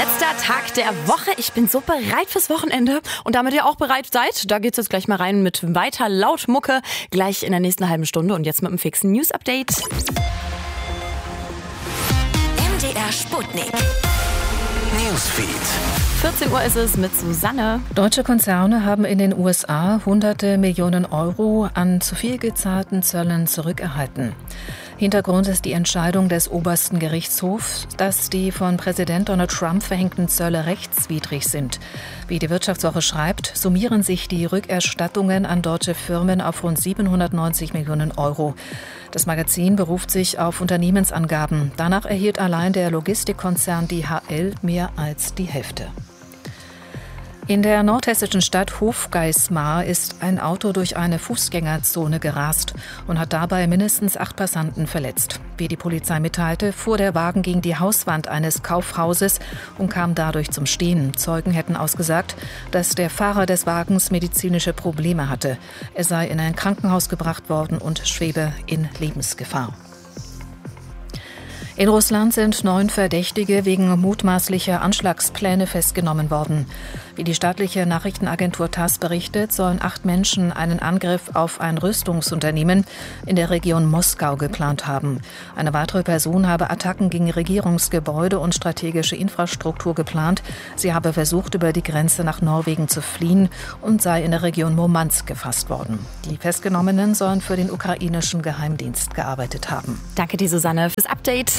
Letzter Tag der Woche. Ich bin so bereit fürs Wochenende und damit ihr auch bereit seid, da geht's jetzt gleich mal rein mit weiter laut Mucke. Gleich in der nächsten halben Stunde und jetzt mit einem fixen News-Update. MDR Sputnik. Newsfeed. 14 Uhr ist es mit Susanne. Deutsche Konzerne haben in den USA hunderte Millionen Euro an zu viel gezahlten Zöllen zurückerhalten. Hintergrund ist die Entscheidung des obersten Gerichtshofs, dass die von Präsident Donald Trump verhängten Zölle rechtswidrig sind. Wie die Wirtschaftswoche schreibt, summieren sich die Rückerstattungen an deutsche Firmen auf rund 790 Millionen Euro. Das Magazin beruft sich auf Unternehmensangaben. Danach erhielt allein der Logistikkonzern DHL mehr als die Hälfte. In der nordhessischen Stadt Hofgeismar ist ein Auto durch eine Fußgängerzone gerast und hat dabei mindestens 8 Passanten verletzt. Wie die Polizei mitteilte, fuhr der Wagen gegen die Hauswand eines Kaufhauses und kam dadurch zum Stehen. Zeugen hätten ausgesagt, dass der Fahrer des Wagens medizinische Probleme hatte. Er sei in ein Krankenhaus gebracht worden und schwebe in Lebensgefahr. In Russland sind 9 Verdächtige wegen mutmaßlicher Anschlagspläne festgenommen worden. Wie die staatliche Nachrichtenagentur TASS berichtet, sollen 8 Menschen einen Angriff auf ein Rüstungsunternehmen in der Region Moskau geplant haben. Eine weitere Person habe Attacken gegen Regierungsgebäude und strategische Infrastruktur geplant. Sie habe versucht, über die Grenze nach Norwegen zu fliehen und sei in der Region Murmansk gefasst worden. Die Festgenommenen sollen für den ukrainischen Geheimdienst gearbeitet haben. Danke dir, Susanne, fürs Update.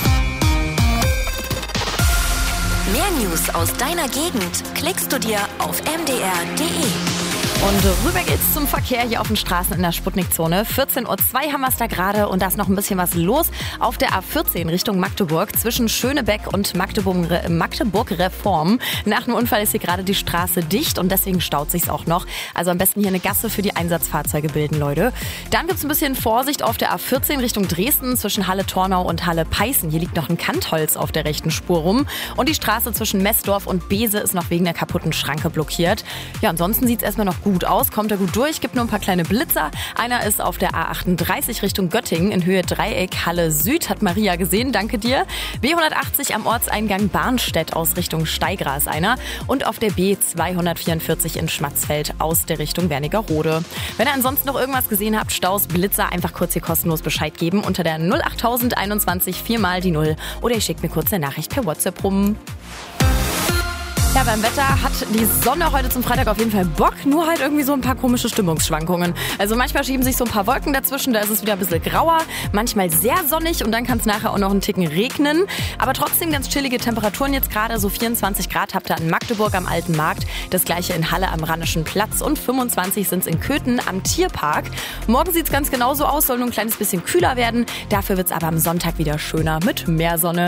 Mehr News aus deiner Gegend klickst du dir auf mdr.de. Und rüber geht's zum Verkehr hier auf den Straßen in der Sputnik-Zone. 14:02 Uhr haben wir es da gerade und da ist noch ein bisschen was los auf der A14 Richtung Magdeburg zwischen Schönebeck und Magdeburg-Reform. Nach einem Unfall ist hier gerade die Straße dicht und deswegen staut sich's auch noch. Also am besten hier eine Gasse für die Einsatzfahrzeuge bilden, Leute. Dann gibt's ein bisschen Vorsicht auf der A14 Richtung Dresden zwischen Halle-Tornau und Halle-Peißen. Hier liegt noch ein Kantholz auf der rechten Spur rum und die Straße zwischen Messdorf und Bese ist noch wegen der kaputten Schranke blockiert. Ja, ansonsten sieht's erstmal noch gut aus, kommt er gut durch, gibt nur ein paar kleine Blitzer. Einer ist auf der A38 Richtung Göttingen in Höhe Dreieck Halle Süd, hat Maria gesehen, danke dir. B180 am Ortseingang Barnstedt aus Richtung Steigra ist einer und auf der B244 in Schmatzfeld aus der Richtung Wernigerode. Wenn ihr ansonsten noch irgendwas gesehen habt, Staus, Blitzer, einfach kurz hier kostenlos Bescheid geben unter der 08021 4 die 0 oder ihr schickt mir kurz eine Nachricht per WhatsApp rum. Ja, beim Wetter hat die Sonne heute zum Freitag auf jeden Fall Bock, nur halt irgendwie so ein paar komische Stimmungsschwankungen. Also manchmal schieben sich so ein paar Wolken dazwischen, da ist es wieder ein bisschen grauer, manchmal sehr sonnig und dann kann es nachher auch noch einen Ticken regnen. Aber trotzdem ganz chillige Temperaturen jetzt gerade, so 24 Grad habt ihr in Magdeburg am Alten Markt, das gleiche in Halle am Rheinischen Platz und 25 sind es in Köthen am Tierpark. Morgen sieht es ganz genauso aus, soll nur ein kleines bisschen kühler werden, dafür wird es aber am Sonntag wieder schöner mit mehr Sonne.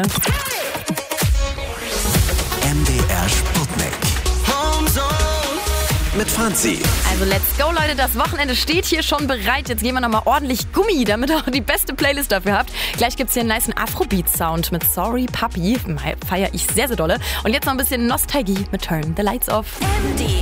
MDR Sputnik. Homezone mit Franzi. Also let's go, Leute, das Wochenende steht hier schon bereit. Jetzt gehen wir nochmal ordentlich Gummi, damit ihr auch die beste Playlist dafür habt. Gleich gibt's hier einen nicen Afrobeat-Sound mit Sorry Puppy. Feier ich sehr, sehr dolle. Und jetzt noch ein bisschen Nostalgie mit Turn the Lights Off. MDR